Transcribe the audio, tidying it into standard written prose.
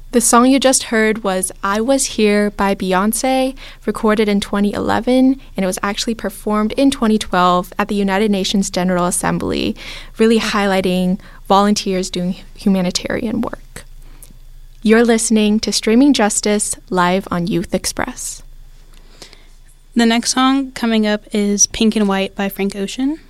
The song you just heard was I Was Here by Beyonce, recorded in 2011, and it was actually performed in 2012 at the United Nations General Assembly, really highlighting volunteers doing humanitarian work. You're listening to Streaming Justice live on Youth Express. The next song coming up is Pink and White by Frank Ocean.